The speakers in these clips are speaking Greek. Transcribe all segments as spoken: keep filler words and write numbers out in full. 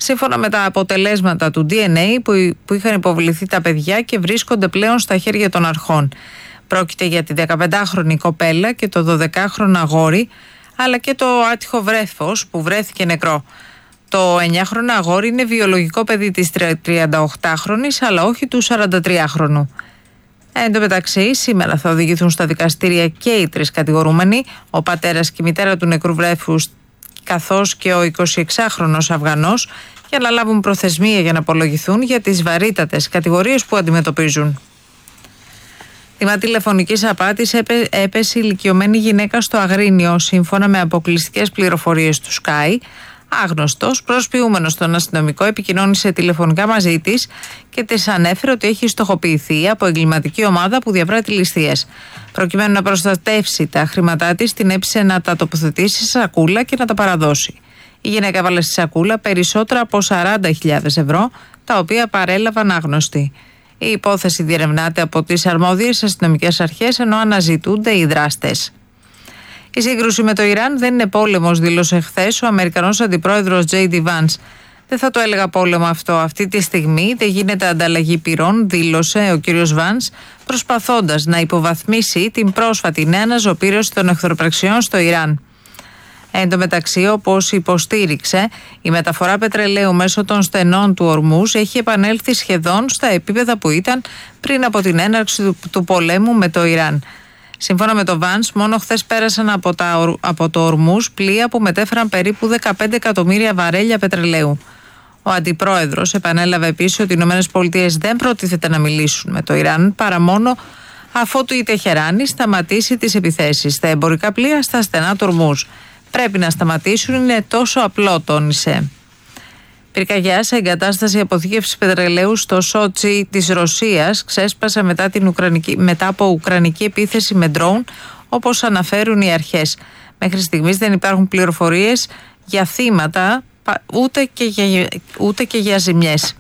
σύμφωνα με τα αποτελέσματα του ντι εν έι που, που είχαν υποβληθεί τα παιδιά και βρίσκονται πλέον στα χέρια των αρχών. Πρόκειται για τη δεκαπεντάχρονη κοπέλα και το δωδεκάχρονο αγόρι, αλλά και το άτυχο βρέφος που βρέθηκε νεκρό. Το εννιάχρονο αγόρι είναι βιολογικό παιδί της τριανταοκτάχρονης, αλλά όχι του σαραντατριάχρονου. Εν τω μεταξύ, σήμερα θα οδηγηθούν στα δικαστήρια και οι τρεις κατηγορούμενοι, ο πατέρας και η μητέρα του νεκρού βρέφους, καθώς και ο εικοσιεξάχρονος Αφγανός, για να λάβουν προθεσμία για να απολογηθούν για τις βαρύτατες κατηγορίες που αντιμετωπίζουν. Θύμα τηλεφωνικής απάτης έπε, έπεσε ηλικιωμένη γυναίκα στο Αγρίνιο, σύμφωνα με αποκλειστικές πληροφορίες του Sky. Άγνωστος, προσποιούμενος στον αστυνομικό, επικοινώνησε τηλεφωνικά μαζί της και της ανέφερε ότι έχει στοχοποιηθεί από εγκληματική ομάδα που διαπράττει ληστείες. Προκειμένου να προστατεύσει τα χρήματά της, την έπεισε να τα τοποθετήσει σε σακούλα και να τα παραδώσει. Η γυναίκα έβαλε στη σακούλα περισσότερα από σαράντα χιλιάδες ευρώ, τα οποία παρέλαβαν άγνωστοι. Η υπόθεση διερευνάται από τις αρμόδιες αστυνομικές αρχές, ενώ αναζητούνται οι δράστες. Η σύγκρουση με το Ιράν δεν είναι πόλεμος, δήλωσε χθες ο Αμερικανός αντιπρόεδρος τζέι ντι Vance. Δεν θα το έλεγα πόλεμο αυτό. Αυτή τη στιγμή δεν γίνεται ανταλλαγή πυρών, δήλωσε ο κύριος Vance, προσπαθώντας να υποβαθμίσει την πρόσφατη νέα αναζωπήρωση των εχθροπραξιών στο Ιράν. Εν τω μεταξύ, όπως υποστήριξε, η μεταφορά πετρελαίου μέσω των στενών του Ορμούζ έχει επανέλθει σχεδόν στα επίπεδα που ήταν πριν από την έναρξη του, του πολέμου με το Ιράν. Σύμφωνα με το Vance, μόνο χθες πέρασαν από, τα, από το Ορμούζ πλοία που μετέφεραν περίπου δεκαπέντε εκατομμύρια βαρέλια πετρελαίου. Ο αντιπρόεδρος επανέλαβε επίσης ότι οι ΗΠΑ δεν προτίθεται να μιλήσουν με το Ιράν παρά μόνο αφότου η Τεχεράνη σταματήσει τις επιθέσεις στα εμπορικά πλοία στα στενά του Ορμούζ. Πρέπει να σταματήσουν, είναι τόσο απλό, τόνισε. Πυρκαγιά σε εγκατάσταση αποθήκευσης πετρελαίου στο Σότσι της Ρωσίας ξέσπασε μετά, την Ουκρανική, μετά από ουκρανική επίθεση με ντρόουν, όπως αναφέρουν οι αρχές. Μέχρι στιγμής δεν υπάρχουν πληροφορίες για θύματα, ούτε και για, ούτε και για ζημιές.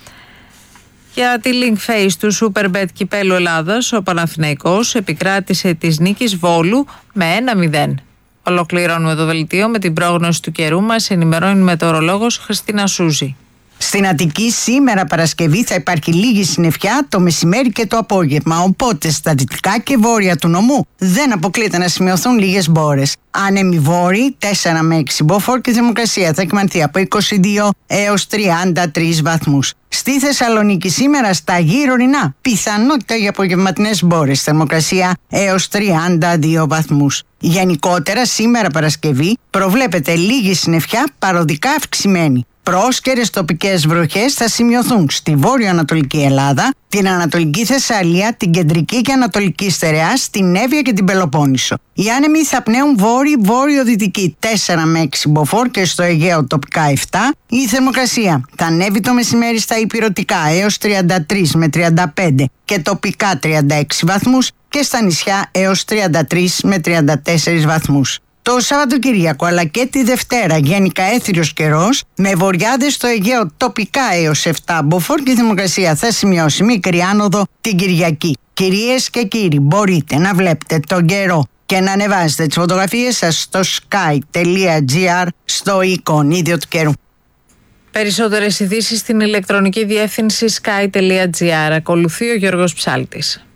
Για τη link phase του Superbet Κυπέλλου Ελλάδας, ο Παναθηναϊκός επικράτησε της νίκης Βόλου με ένα μηδέν. Ολοκληρώνουμε το δελτίο με την πρόγνωση του καιρού μας. Ενημερώνει η μετεωρολόγος Χριστίνα Σούζη. Στην Αττική σήμερα Παρασκευή θα υπάρχει λίγη συννεφιά το μεσημέρι και το απόγευμα, οπότε στα δυτικά και βόρεια του νομού δεν αποκλείεται να σημειωθούν λίγες μπόρες. Άνεμοι βόρειοι τέσσερα με έξι μποφόρ και η θερμοκρασία θα εκμανθεί από είκοσι δύο έως τριάντα τρεις βαθμούς. Στη Θεσσαλονίκη σήμερα στα γύρω ορεινά πιθανότητα για απογευματινές μπόρες, θερμοκρασία έως τριάντα δύο βαθμούς. Γενικότερα σήμερα Παρασκευή προβλέπεται λίγη συννεφιά παροδικά αυξημένη. Πρόσκαιρες τοπικές βροχές θα σημειωθούν στη βόρειο-ανατολική Ελλάδα, την Ανατολική Θεσσαλία, την Κεντρική και Ανατολική Στερεά, στην Εύβοια και την Πελοπόννησο. Οι άνεμοι θα πνέουν βόρειο-βόρειο-δυτική τέσσερα με έξι μποφόρ και στο Αιγαίο τοπικά επτά. Η θερμοκρασία θα ανέβει το μεσημέρι στα ηπειρωτικά έως τριάντα τρεις με τριάντα πέντε και τοπικά τριάντα έξι βαθμούς και στα νησιά έως τριάντα τρεις με τριάντα τέσσερις βαθμούς. Το Σαββατοκύριακο αλλά και τη Δευτέρα γενικά έθριος καιρός με βοριάδες στο Αιγαίο τοπικά έως επτά μποφόρ και η θερμοκρασία θα σημειώσει μικρή άνοδο την Κυριακή. Κυρίες και κύριοι, μπορείτε να βλέπετε τον καιρό και να ανεβάζετε τις φωτογραφίες σας στο sky τελεία gr στο εικονίδιο του καιρού. Περισσότερες ειδήσεις στην ηλεκτρονική διεύθυνση sky τελεία gr. Ακολουθεί ο Γιώργος Ψάλτης.